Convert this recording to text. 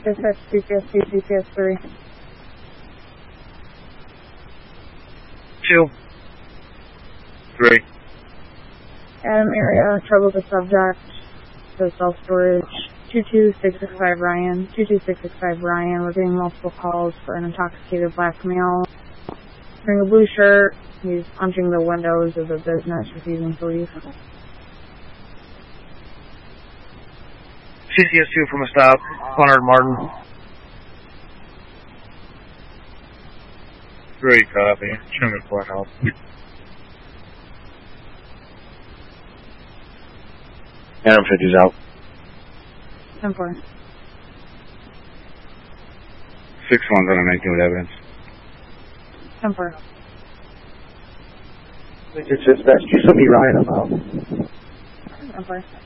Dispatch CPS2, CPS3. 2. 3. Adam area, trouble with the subject, the self-storage, 22665 Ryan, 22665 Ryan. We're getting multiple calls for an intoxicated black male wearing a blue shirt. He's punching the windows of the business, refusing to leave. CCS2 from a stop, 100 Martin. 3 copy. Truman Courthouse. Adam 50's out. 10-4. 6-1's on a 19 with evidence. 10-4. Dispatch, you sent me Ryan, I'm out. 10-4.